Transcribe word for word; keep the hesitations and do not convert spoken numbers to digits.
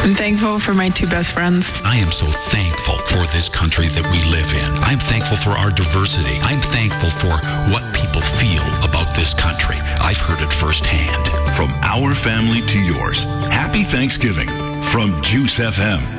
I'm thankful for my two best friends. I am so thankful for this country that we live in. I'm thankful for our diversity. I'm thankful for what people feel about this country. I've heard it firsthand. From our family to yours, happy Thanksgiving from Juice F M.